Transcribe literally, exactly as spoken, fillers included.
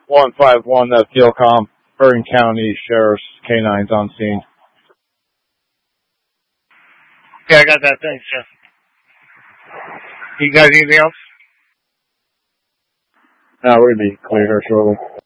one five one, that's Dealcom. Bergen County Sheriff's Canines on scene. Yeah, I got that. Thanks, Jeff. You guys anything else? No, we're going to be clear here shortly.